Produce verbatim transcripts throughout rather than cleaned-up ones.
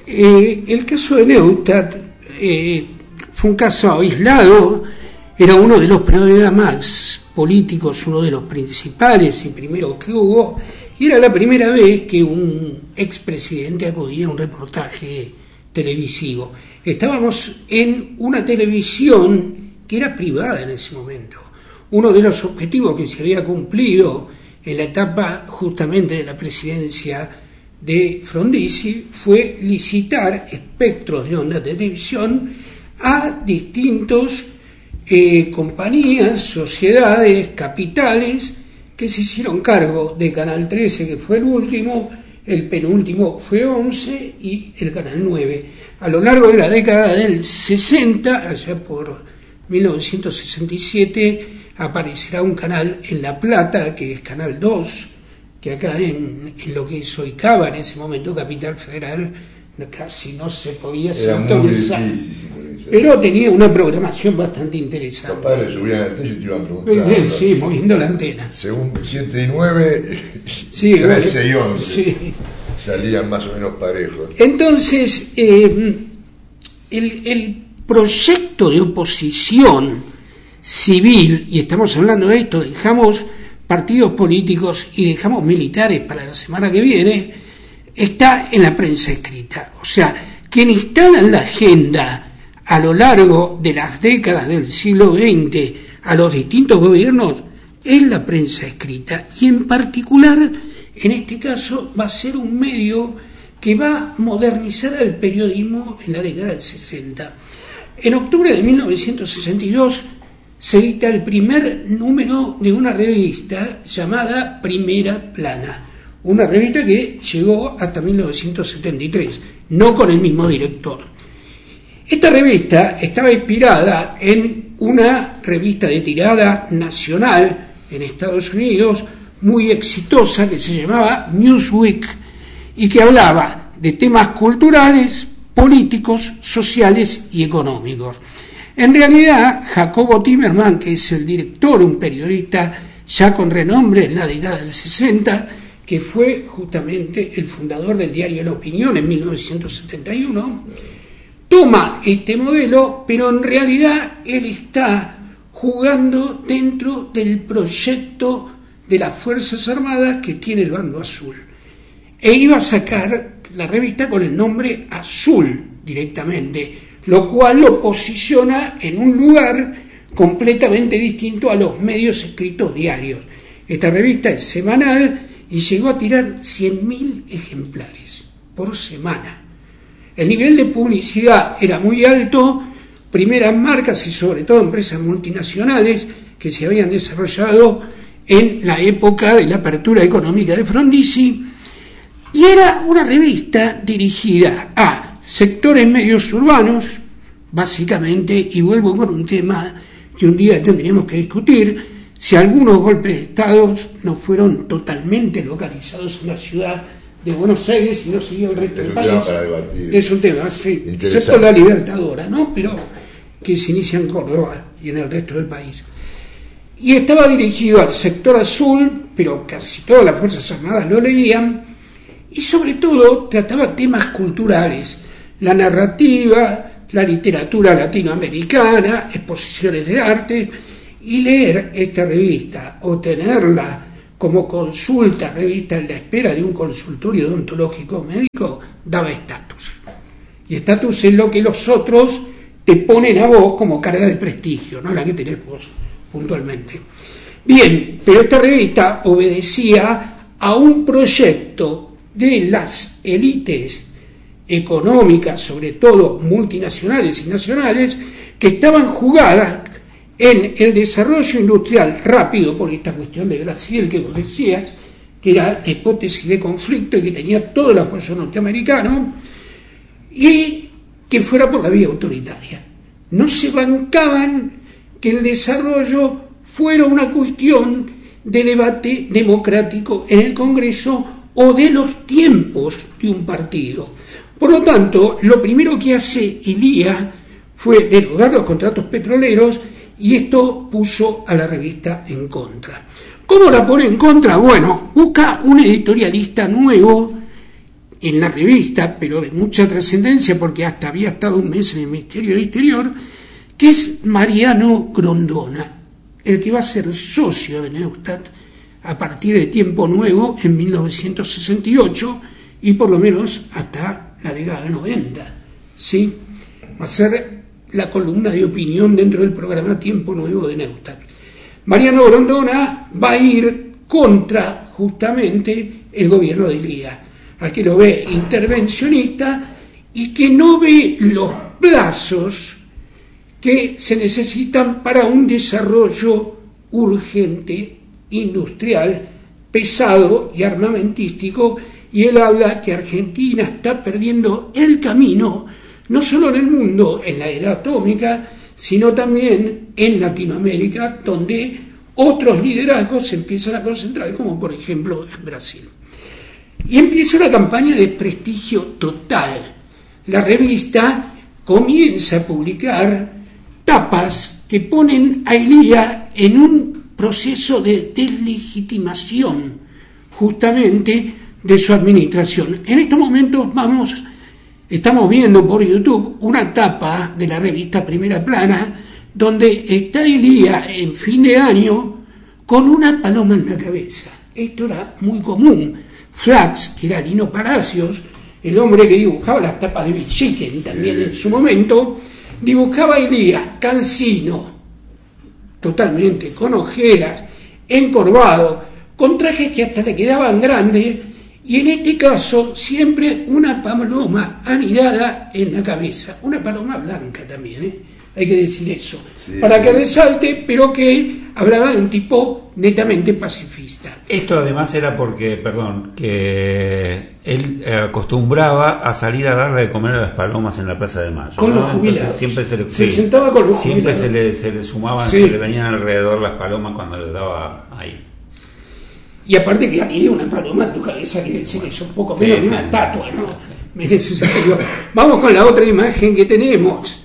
Eh, el caso de Neustadt eh, fue un caso aislado, era uno de los programas políticos, uno de los principales y primeros que hubo, y era la primera vez que un expresidente acudía a un reportaje televisivo. Estábamos en una televisión que era privada en ese momento. Uno de los objetivos que se había cumplido en la etapa justamente de la presidencia de Frondizi fue licitar espectros de ondas de televisión a distintos eh, compañías, sociedades, capitales que se hicieron cargo de Canal trece, que fue el último, el penúltimo fue once y el Canal nueve. A lo largo de la década del sesenta, allá por mil novecientos sesenta y siete, aparecerá un canal en La Plata, que es Canal dos, que acá en, en lo que es hoy Cava, en ese momento Capital Federal, casi no se podía sintonizar, pero tenía una programación bastante interesante. Los padres subían al techo y te iban a preguntar. Sí, moviendo la antena. Según siete y nueve, sí, trece y once, sí. Salían más o menos parejos. Entonces, eh, el, el proyecto de oposición civil, y estamos hablando de esto, dejamos partidos políticos y dejamos militares para la semana que viene, está en la prensa escrita. O sea, quien instala en la agenda a lo largo de las décadas del siglo veinte a los distintos gobiernos es la prensa escrita, y en particular, en este caso, va a ser un medio que va a modernizar al periodismo en la década del sesenta. En octubre de mil novecientos sesenta y dos se edita el primer número de una revista llamada Primera Plana, una revista que llegó hasta mil novecientos setenta y tres, no con el mismo director. Esta revista estaba inspirada en una revista de tirada nacional en Estados Unidos muy exitosa que se llamaba Newsweek y que hablaba de temas culturales, políticos, sociales y económicos. En realidad, Jacobo Timerman, que es el director, un periodista ya con renombre en la década del sesenta, que fue justamente el fundador del diario La Opinión en mil novecientos setenta y uno, toma este modelo, pero en realidad él está jugando dentro del proyecto de las Fuerzas Armadas que tiene el bando azul. E iba a sacar la revista con el nombre Azul directamente, lo cual lo posiciona en un lugar completamente distinto a los medios escritos diarios. Esta revista es semanal y llegó a tirar cien mil ejemplares por semana. El nivel de publicidad era muy alto, primeras marcas y sobre todo empresas multinacionales que se habían desarrollado en la época de la apertura económica de Frondizi, y era una revista dirigida a sectores medios urbanos, básicamente, y vuelvo con un tema que un día tendríamos que discutir, si algunos golpes de Estado no fueron totalmente localizados en la ciudad de Buenos Aires y no siguió el resto del país. Es un tema, sí, excepto la Libertadora, ¿no? Pero que se inicia en Córdoba y en el resto del país. Y estaba dirigido al sector azul, pero casi todas las Fuerzas Armadas lo leían, y sobre todo trataba temas culturales, la narrativa, la literatura latinoamericana, exposiciones de arte, y leer esta revista o tenerla como consulta, revista en la espera de un consultorio odontológico médico, daba estatus. Y estatus es lo que los otros te ponen a vos como carga de prestigio, no la que tenés vos puntualmente. Bien, pero esta revista obedecía a un proyecto de las élites económicas, sobre todo multinacionales y nacionales, que estaban jugadas en el desarrollo industrial rápido por esta cuestión de Brasil que vos decías, que era hipótesis de conflicto y que tenía todo el apoyo norteamericano, y que fuera por la vía autoritaria. No se bancaban que el desarrollo fuera una cuestión de debate democrático en el Congreso o de los tiempos de un partido. Por lo tanto, lo primero que hace Ilía fue derogar los contratos petroleros, y esto puso a la revista en contra. ¿Cómo la pone en contra? Bueno, busca un editorialista nuevo en la revista, pero de mucha trascendencia porque hasta había estado un mes en el Ministerio del Interior, que es Mariano Grondona, el que va a ser socio de Neustadt a partir de Tiempo Nuevo en mil novecientos sesenta y ocho y por lo menos hasta la década del noventa, ¿sí? Va a ser la columna de opinión dentro del programa Tiempo Nuevo de Neustadt. Mariano Grondona va a ir contra justamente el gobierno de Illia, al que lo ve intervencionista y que no ve los plazos que se necesitan para un desarrollo urgente, industrial, pesado y armamentístico, y él habla que Argentina está perdiendo el camino, no solo en el mundo, en la era atómica, sino también en Latinoamérica, donde otros liderazgos se empiezan a concentrar, como por ejemplo en Brasil. Y empieza una campaña de prestigio total. La revista comienza a publicar tapas que ponen a Illia en un proceso de deslegitimación justamente de su administración. En estos momentos vamos, estamos viendo por YouTube una tapa de la revista Primera Plana donde está Illia en fin de año con una paloma en la cabeza. Esto era muy común. Flax, que era Lino Palacios, el hombre que dibujaba las tapas de Villiquen también en su momento, dibujaba a Illia cansino, totalmente, con ojeras, encorvado, con trajes que hasta le quedaban grandes, y en este caso siempre una paloma anidada en la cabeza, una paloma blanca también, ¿eh? Hay que decir eso, sí, para que resalte, pero que hablaba de un tipo netamente pacifista. Esto además era porque, perdón, que él acostumbraba a salir a darle de comer a las palomas en la Plaza de Mayo. Con ¿no? los jubilados. Entonces, siempre se, le, se sí, sentaba con los siempre jubilados. Siempre se le, se le sumaban, sí. se le venían alrededor las palomas cuando les daba ahí. Y aparte que había una paloma en tu cabeza que decir eso, un poco menos sí, de una estatua, ¿no? Sí. Vamos con la otra imagen que tenemos.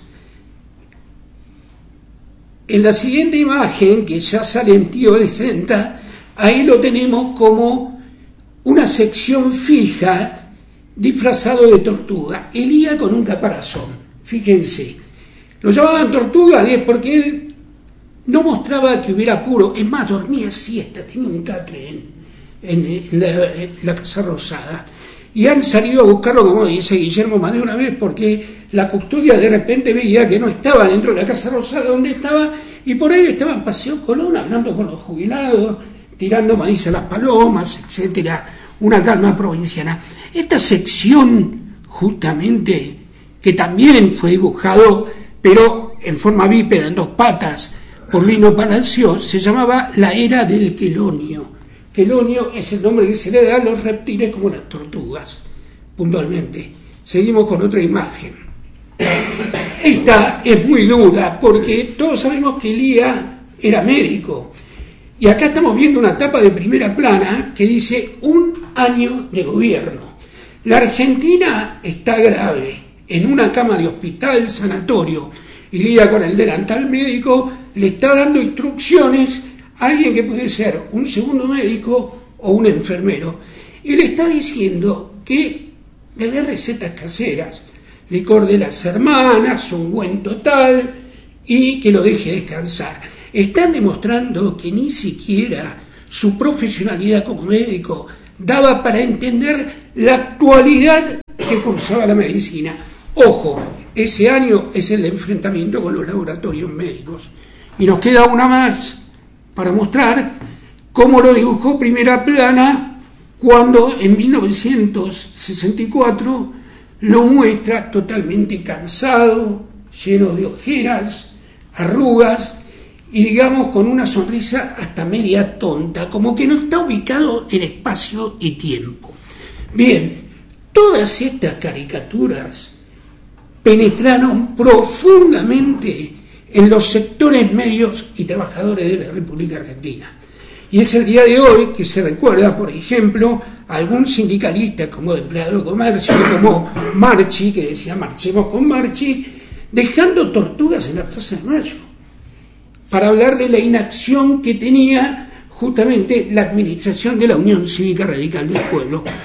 En la siguiente imagen, que ya sale en Tío de Senta, ahí lo tenemos como una sección fija disfrazado de tortuga. Illia con un caparazón, fíjense. Lo llamaban tortuga es porque él no mostraba que hubiera apuro, es más, dormía siesta, tenía un catre en, en, la, en la Casa Rosada. Y han salido a buscarlo, como dice Guillermo, más de una vez, porque la custodia de repente veía que no estaba dentro de la Casa Rosada donde estaba, y por ahí estaba en Paseo Colón hablando con los jubilados, tirando maíz a las palomas, etcétera, una calma provinciana. Esta sección, justamente, que también fue dibujado, pero en forma bípeda, en dos patas, por Lino Palacios, se llamaba La Era del Quelonio. Quelonio es el nombre que se le da a los reptiles como las tortugas, puntualmente. Seguimos con otra imagen. Esta es muy dura porque todos sabemos que Illia era médico. Y acá estamos viendo una tapa de Primera Plana que dice un año de gobierno. La Argentina está grave, en una cama de hospital, sanatorio. Illia con el delantal médico le está dando instrucciones a alguien que puede ser un segundo médico o un enfermero, y le está diciendo que le dé recetas caseras, licor de las hermanas, ungüento tal, y que lo deje descansar. Están demostrando que ni siquiera su profesionalidad como médico daba para entender la actualidad que cursaba la medicina. Ojo, ese año es el enfrentamiento con los laboratorios médicos. Y nos queda una más para mostrar cómo lo dibujó Primera Plana cuando en mil novecientos sesenta y cuatro lo muestra totalmente cansado, lleno de ojeras, arrugas y digamos con una sonrisa hasta media tonta, como que no está ubicado en espacio y tiempo. Bien, todas estas caricaturas penetraron profundamente en los sectores medios y trabajadores de la República Argentina. Y es el día de hoy que se recuerda, por ejemplo, a algún sindicalista como de empleado de comercio, como Marchi, que decía marchemos con Marchi, dejando tortugas en la Plaza de Mayo, para hablar de la inacción que tenía justamente la administración de la Unión Cívica Radical del Pueblo. Todo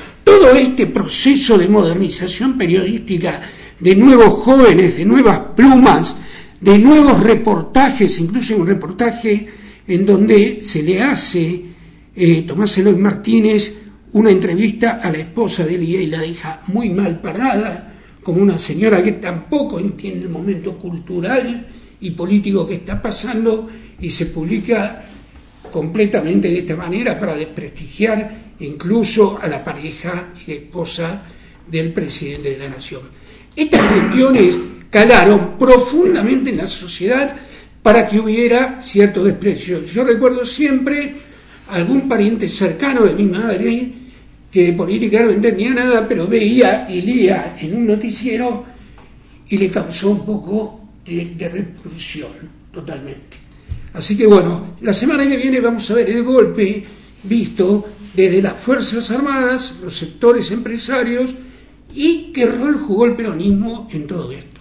todo este proceso de modernización periodística, de nuevos jóvenes, de nuevas plumas, de nuevos reportajes, incluso un reportaje en donde se le hace eh, Tomás Eloy Martínez una entrevista a la esposa de él y la deja muy mal parada, como una señora que tampoco entiende el momento cultural y político que está pasando, y se publica completamente de esta manera para desprestigiar incluso a la pareja y la esposa del presidente de la nación. Estas cuestiones calaron profundamente en la sociedad para que hubiera cierto desprecio. Yo recuerdo siempre a algún pariente cercano de mi madre que de política no entendía nada, pero veía y leía en un noticiero y le causó un poco de, de repulsión totalmente. Así que bueno, la semana que viene vamos a ver el golpe visto desde las Fuerzas Armadas, los sectores empresarios, y qué rol jugó el peronismo en todo esto.